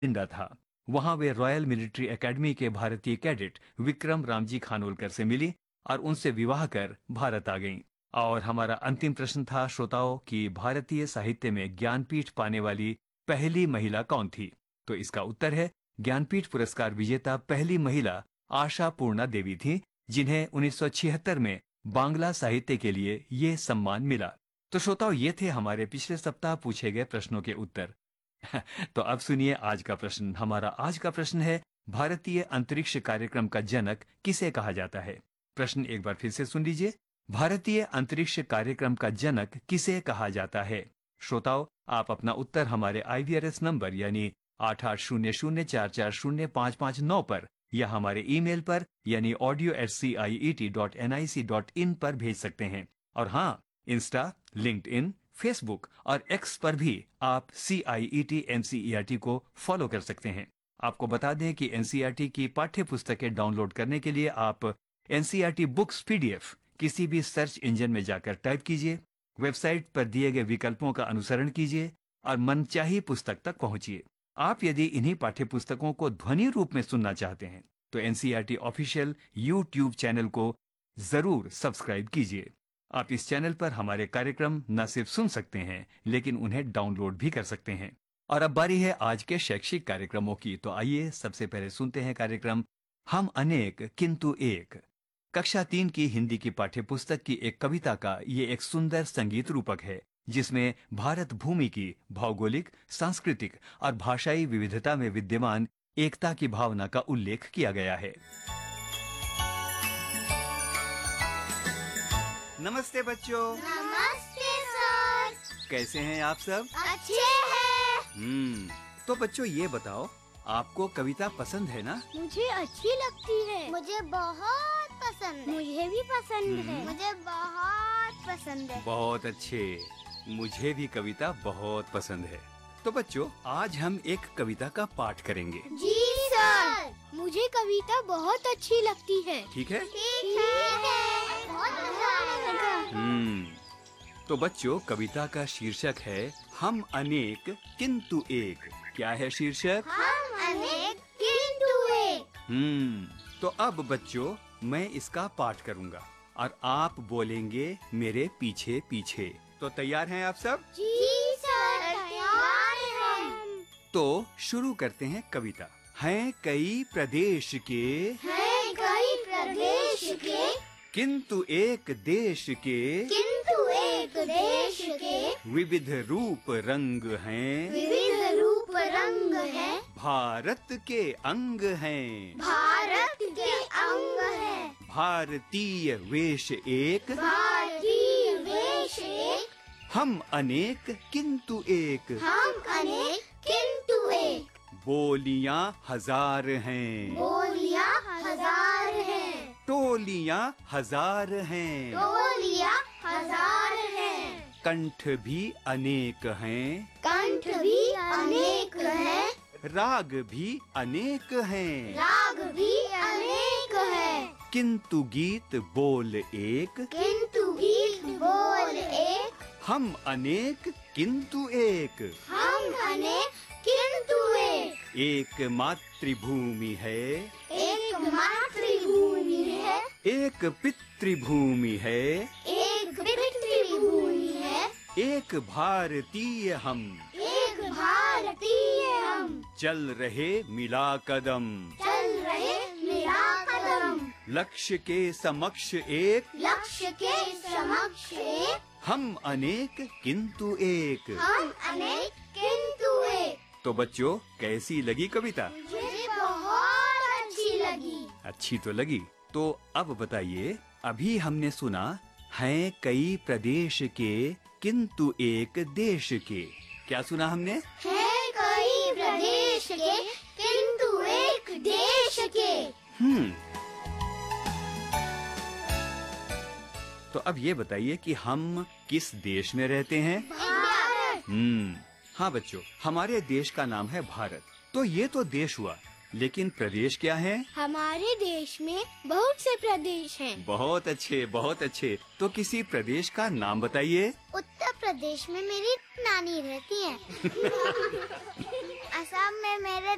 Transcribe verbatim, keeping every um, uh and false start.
जिंदा था। वहां वे रॉयल मिलिट्री एकेडमी के भारतीय कैडेट विक्रम रामजी खानोलकर से मिली और उनसे विवाह कर भारत आ गईं। और हमारा अंतिम प्रश्न था श्रोताओं कि भारतीय साहित्य में ज्ञानपीठ पाने वाली पहली महिला कौन थी? तो इसका उत्तर है ज्ञानपीठ पुरस्कार विजेता पहली महिला आशा पूर्णा देवी थी, जिन्हें उन्नीस सौ छिहत्तर में बांग्ला साहित्य के लिए ये सम्मान मिला। तो श्रोताओं, ये थे हमारे पिछले सप्ताह पूछे गए प्रश्नों के उत्तर। तो अब सुनिए आज का प्रश्न। हमारा आज का प्रश्न है, भारतीय अंतरिक्ष कार्यक्रम का जनक किसे कहा जाता है? प्रश्न एक बार फिर से सुन लीजिए। भारतीय अंतरिक्ष कार्यक्रम का जनक किसे कहा जाता है? श्रोताओं, आप अपना उत्तर हमारे आई वी आर एस नंबर यानी आठ आठ शून्य शून्य चार चार शून्य पाँच पाँच नौ पर या हमारे ईमेल पर यानी audio eight C I E T dot N I C dot in पर भेज सकते हैं। और हाँ, इंस्टा, लिंक्डइन, फेसबुक और एक्स पर भी आप सी आई E T N C E R T को फॉलो कर सकते हैं। आपको बता दें कि N C E R T की पाठ्य पुस्तकें डाउनलोड करने के लिए आप N C E R T books P D F किसी भी सर्च इंजन में जाकर टाइप कीजिए, वेबसाइट पर दिए गए विकल्पों का अनुसरण कीजिए और मनचाही पुस्तक तक पहुंचिए। आप यदि इन्हीं पाठ्य पुस्तकों को ध्वनि रूप में सुनना चाहते हैं तो N C E R T official YouTube channel को जरूर सब्सक्राइब कीजिए। आप इस चैनल पर हमारे कार्यक्रम न सिर्फ सुन सकते हैं लेकिन उन्हें डाउनलोड भी कर सकते हैं। और अब बारी है आज के शैक्षिक कार्यक्रमों की। तो आइए सबसे पहले सुनते हैं कार्यक्रम हम अनेक किंतु एक। कक्षा तीन की हिंदी की पाठ्य पुस्तक की एक कविता का ये एक सुंदर संगीत रूपक है, जिसमें भारत भूमि की भौगोलिक, सांस्कृतिक और भाषाई विविधता में विद्यमान एकता की भावना का उल्लेख किया गया है। नमस्ते बच्चों। नमस्ते सर। कैसे हैं आप सब? अच्छे हैं। हम्म तो बच्चों, ये बताओ, आपको कविता पसंद है ना? मुझे अच्छी लगती है। मुझे बहुत पसंद है। मुझे भी पसंद है। मुझे बहुत पसंद है। बहुत अच्छे, मुझे भी कविता बहुत पसंद है। तो बच्चों, आज हम एक कविता का पाठ करेंगे। जी सर। मुझे कविता बहुत अच्छी लगती है। ठीक है? ठीक है। बहुत मजा आएगा। हम्म तो बच्चों, कविता का शीर्षक है हम अनेक किंतु एक। क्या है शीर्षक? हम अनेक किंतु एक। हम्म तो अब बच्चों, मैं इसका पाठ करूंगा और आप बोलेंगे मेरे पीछे पीछे। तो तैयार हैं आप सब? जी सर, तैयार हैं। तो शुरू करते हैं कविता। हैं कई प्रदेश के, हैं कई प्रदेश के, किंतु एक देश के, किंतु एक देश के, विविध रूप रंग हैं, विविध रूप रंग हैं, भारत के अंग हैं, भारत के अंग हैं, भारतीय वेश एक, भारतीय वेश एक, हम अनेक किंतु एक, हम अनेक किंतु एक, बोलियां हजार हैं, बोलियां हजार हैं, टोलियां हजार हैं, टोलियां हजार हैं, कंठ भी अनेक हैं, कंठ भी अनेक हैं, राग भी अनेक हैं, राग भी अनेक हैं, किंतु गीत बोल एक, किंतु गीत बोल एक, हम अनेक किंतु एक, हम अनेक किंतु एक, एक मातृभूमि है, एक मातृभूमि है, एक पितृभूमि है, एक पितृभूमि है, एक भारतीय हम, एक भारतीय हम, चल रहे मिला कदम, चल रहे मेरा कदम, लक्ष्य के समक्ष एक, लक्ष्य के समक्ष एक, हम अनेक किंतु एक। हम अनेक किंतु एक। तो बच्चों, कैसी लगी कविता? मुझे बहुत अच्छी लगी। अच्छी तो लगी। तो अब बताइए, अभी हमने सुना हैं कई प्रदेश के किंतु एक देश के। क्या सुना हमने? है कई प्रदेश के किंतु एक देश के। हम्म तो अब ये बताइए कि हम किस देश में रहते हैं? भारत। हम्म हाँ बच्चों, हमारे देश का नाम है भारत। तो ये तो देश हुआ, लेकिन प्रदेश क्या है? हमारे देश में बहुत से प्रदेश हैं। बहुत अच्छे, बहुत अच्छे। तो किसी प्रदेश का नाम बताइए। उत्तर प्रदेश में मेरी नानी रहती है। असम में मेरे